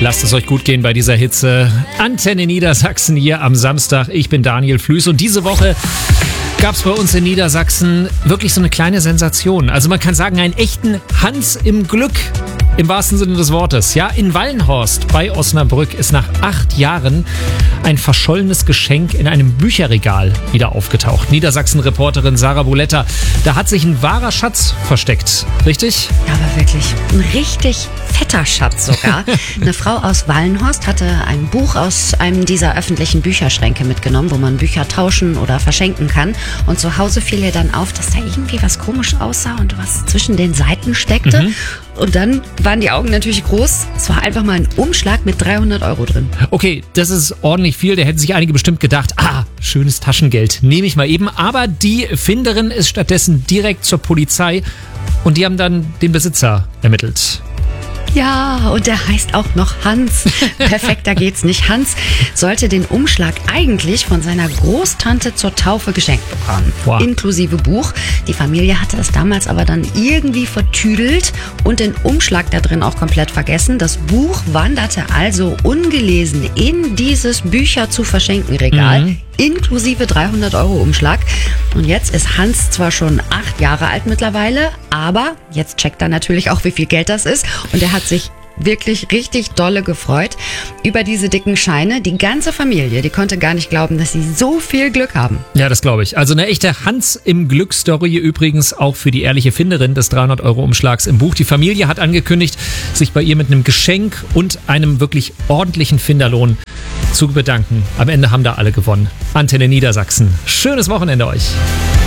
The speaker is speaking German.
Lasst es euch gut gehen bei dieser Hitze. Antenne Niedersachsen hier am Samstag. Ich bin Daniel Flüß und diese Woche gab es bei uns in Niedersachsen wirklich so eine kleine Sensation. Also man kann sagen, einen echten Hans im Glück. Im wahrsten Sinne des Wortes. Ja, in Wallenhorst bei Osnabrück ist nach 8 Jahren ein verschollenes Geschenk in einem Bücherregal wieder aufgetaucht. Niedersachsen-Reporterin Sarah Buletta, da hat sich ein wahrer Schatz versteckt. Richtig? Ja, aber wirklich. Ein richtig fetter Schatz sogar. Eine Frau aus Wallenhorst hatte ein Buch aus einem dieser öffentlichen Bücherschränke mitgenommen, wo man Bücher tauschen oder verschenken kann. Und zu Hause fiel ihr dann auf, dass da irgendwie was komisch aussah und was zwischen den Seiten steckte. Und dann waren die Augen natürlich groß. Es war einfach mal ein Umschlag mit 300 € drin. Okay, das ist ordentlich viel. Da hätten sich einige bestimmt gedacht, schönes Taschengeld, nehme ich mal eben. Aber die Finderin ist stattdessen direkt zur Polizei und die haben dann den Besitzer ermittelt. Ja, und der heißt auch noch Hans. Perfekter geht's nicht. Hans sollte den Umschlag eigentlich von seiner Großtante zur Taufe geschenkt bekommen. Wow. Inklusive Buch. Die Familie hatte es damals aber dann irgendwie vertüdelt und den Umschlag da drin auch komplett vergessen. Das Buch wanderte also ungelesen in dieses Bücher zu verschenken Regal. Inklusive 300 € Umschlag. Und jetzt ist Hans zwar schon 8 Jahre alt mittlerweile, aber jetzt checkt er natürlich auch, wie viel Geld das ist. Und er hat sich wirklich richtig dolle gefreut über diese dicken Scheine. Die ganze Familie, die konnte gar nicht glauben, dass sie so viel Glück haben. Ja, das glaube ich. Also eine echte Hans im Glück-Story übrigens auch für die ehrliche Finderin des 300 € Umschlags im Buch. Die Familie hat angekündigt, sich bei ihr mit einem Geschenk und einem wirklich ordentlichen Finderlohn zu bedanken. Am Ende haben da alle gewonnen. Antenne Niedersachsen. Schönes Wochenende euch.